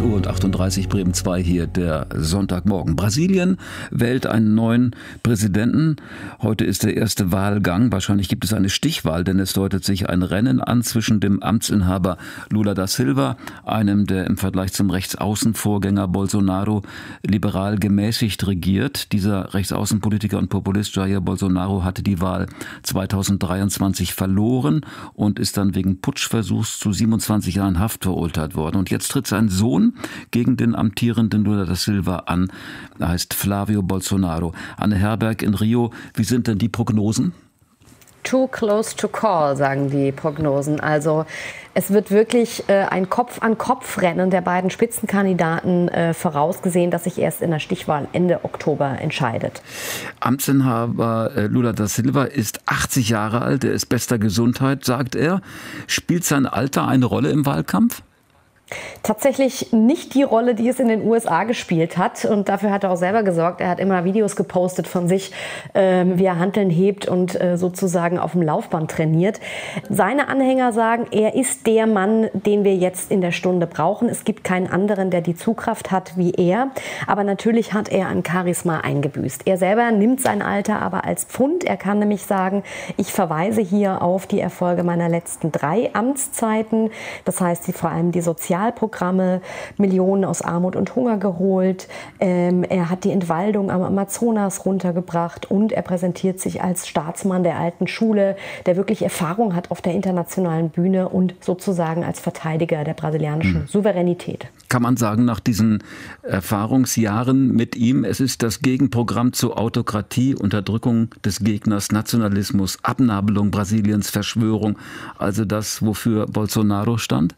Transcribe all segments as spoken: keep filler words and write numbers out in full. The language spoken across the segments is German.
Uhr und achtunddreißig, Bremen zwei, hier der Sonntagmorgen. Brasilien wählt einen neuen Präsidenten. Heute ist der erste Wahlgang. Wahrscheinlich gibt es eine Stichwahl, denn es deutet sich ein Rennen an zwischen dem Amtsinhaber Lula da Silva, einem, der im Vergleich zum Rechtsaußenvorgänger Bolsonaro liberal gemäßigt regiert. Dieser Rechtsaußenpolitiker und Populist Jair Bolsonaro hatte die Wahl zweitausenddreiundzwanzig verloren und ist dann wegen Putschversuchs zu siebenundzwanzig Jahren Haft verurteilt worden. Und jetzt tritt sein Sohn gegen den amtierenden Lula da Silva an. Er heißt Flavio Bolsonaro. Anne Herberg in Rio, wie sind denn die Prognosen? Too close to call, sagen die Prognosen. Also es wird wirklich äh, ein Kopf-an-Kopf-Rennen der beiden Spitzenkandidaten äh, vorausgesehen, das sich erst in der Stichwahl Ende Oktober entscheidet. Amtsinhaber äh, Lula da Silva ist achtzig Jahre alt, er ist bester Gesundheit, sagt er. Spielt sein Alter eine Rolle im Wahlkampf? Tatsächlich nicht die Rolle, die es in den U S A gespielt hat. Und dafür hat er auch selber gesorgt. Er hat immer Videos gepostet von sich, ähm, wie er Hanteln hebt und äh, sozusagen auf dem Laufband trainiert. Seine Anhänger sagen, er ist der Mann, den wir jetzt in der Stunde brauchen. Es gibt keinen anderen, der die Zugkraft hat wie er. Aber natürlich hat er an Charisma eingebüßt. Er selber nimmt sein Alter aber als Pfund. Er kann nämlich sagen, ich verweise hier auf die Erfolge meiner letzten drei Amtszeiten. Das heißt, die, vor allem die Sozial Programme, Millionen aus Armut und Hunger geholt. Ähm, er hat die Entwaldung am Amazonas runtergebracht und er präsentiert sich als Staatsmann der alten Schule, der wirklich Erfahrung hat auf der internationalen Bühne und sozusagen als Verteidiger der brasilianischen hm. Souveränität. Kann man sagen, nach diesen Erfahrungsjahren mit ihm, es ist das Gegenprogramm zu Autokratie, Unterdrückung des Gegners, Nationalismus, Abnabelung Brasiliens, Verschwörung, also das, wofür Bolsonaro stand?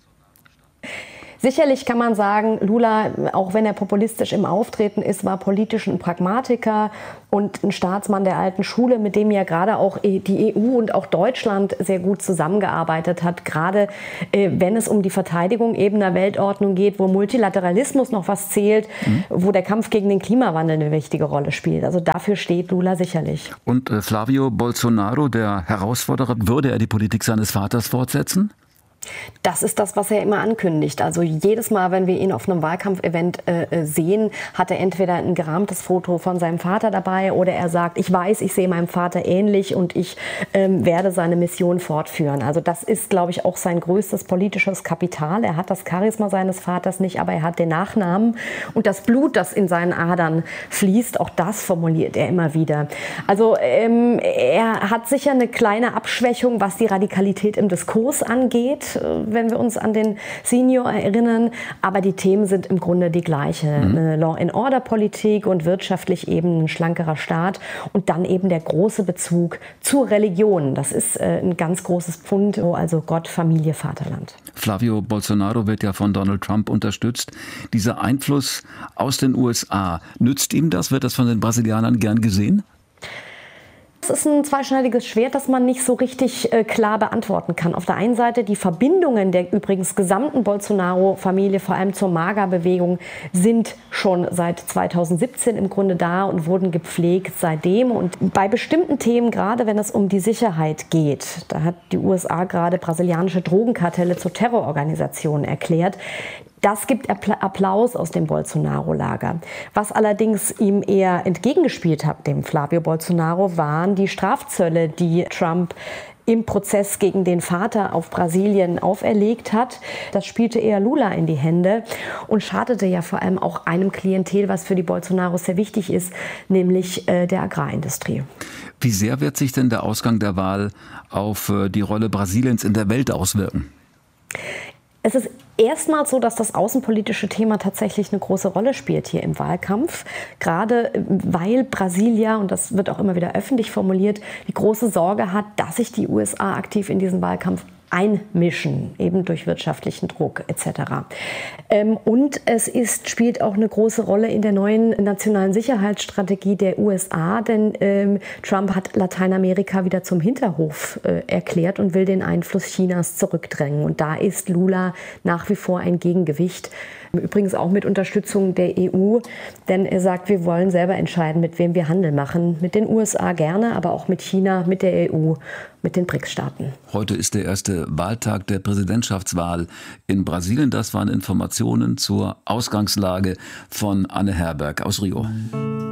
Sicherlich kann man sagen, Lula, auch wenn er populistisch im Auftreten ist, war politisch ein Pragmatiker und ein Staatsmann der alten Schule, mit dem ja gerade auch die E U und auch Deutschland sehr gut zusammengearbeitet hat. Gerade äh, wenn es um die Verteidigung eben einer Weltordnung geht, wo Multilateralismus noch was zählt, mhm. wo der Kampf gegen den Klimawandel eine wichtige Rolle spielt. Also dafür steht Lula sicherlich. Und äh, Flavio Bolsonaro, der Herausforderer, würde er die Politik seines Vaters fortsetzen? Das ist das, was er immer ankündigt. Also jedes Mal, wenn wir ihn auf einem Wahlkampfevent äh, sehen, hat er entweder ein gerahmtes Foto von seinem Vater dabei oder er sagt, ich weiß, ich sehe meinem Vater ähnlich und ich ähm, werde seine Mission fortführen. Also das ist, glaube ich, auch sein größtes politisches Kapital. Er hat das Charisma seines Vaters nicht, aber er hat den Nachnamen und das Blut, das in seinen Adern fließt, auch das formuliert er immer wieder. Also ähm, er hat sicher eine kleine Abschwächung, was die Radikalität im Diskurs angeht, wenn wir uns an den Senior erinnern. Aber die Themen sind im Grunde die gleiche. Mhm. Eine Law-and-Order-Politik und wirtschaftlich eben ein schlankerer Staat. Und dann eben der große Bezug zur Religion. Das ist äh, ein ganz großes Pfund, also Gott, Familie, Vaterland. Flavio Bolsonaro wird ja von Donald Trump unterstützt. Dieser Einfluss aus den U S A, nützt ihm das? Wird das von den Brasilianern gern gesehen? Es ist ein zweischneidiges Schwert, das man nicht so richtig äh, klar beantworten kann. Auf der einen Seite die Verbindungen der übrigens gesamten Bolsonaro-Familie, vor allem zur MAGA-Bewegung, sind schon seit zweitausendsiebzehn im Grunde da und wurden gepflegt seitdem. Und bei bestimmten Themen, gerade wenn es um die Sicherheit geht, da hat die U S A gerade brasilianische Drogenkartelle zur Terrororganisation erklärt. Das gibt Applaus aus dem Bolsonaro-Lager. Was allerdings ihm eher entgegengespielt hat, dem Flavio Bolsonaro, waren die Strafzölle, die Trump im Prozess gegen den Vater auf Brasilien auferlegt hat. Das spielte eher Lula in die Hände und schadete ja vor allem auch einem Klientel, was für die Bolsonaros sehr wichtig ist, nämlich äh, der Agrarindustrie. Wie sehr wird sich denn der Ausgang der Wahl auf äh, die Rolle Brasiliens in der Welt auswirken? Es ist erstmals so, dass das außenpolitische Thema tatsächlich eine große Rolle spielt hier im Wahlkampf. Gerade weil Brasilia, und das wird auch immer wieder öffentlich formuliert, die große Sorge hat, dass sich die U S A aktiv in diesen Wahlkampf einmischen, eben durch wirtschaftlichen Druck et cetera. Ähm, und es ist, spielt auch eine große Rolle in der neuen nationalen Sicherheitsstrategie der U S A, denn ähm, Trump hat Lateinamerika wieder zum Hinterhof äh, erklärt und will den Einfluss Chinas zurückdrängen. Und da ist Lula nach wie vor ein Gegengewicht. Übrigens auch mit Unterstützung der E U, denn er sagt, wir wollen selber entscheiden, mit wem wir Handel machen. Mit den U S A gerne, aber auch mit China, mit der E U, mit den B R I C S-Staaten. Heute ist der erste erste Wahltag der Präsidentschaftswahl in Brasilien. Das waren Informationen zur Ausgangslage von Anne Herberg aus Rio.